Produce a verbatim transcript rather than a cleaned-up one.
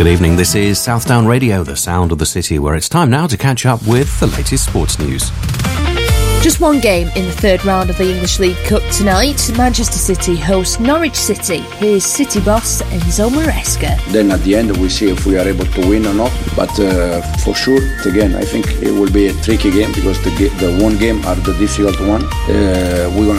Good evening, this is Southdown Radio, the sound of the city, where it's time now to catch up with the latest sports news. Just one game in the third round of the English League Cup tonight. Manchester City host Norwich City. Here's City boss Enzo Maresca. Then at the end we see if we are able to win or not. But uh, for sure, again, I think it will be a tricky game because the, the one game are the difficult one. Uh, we're going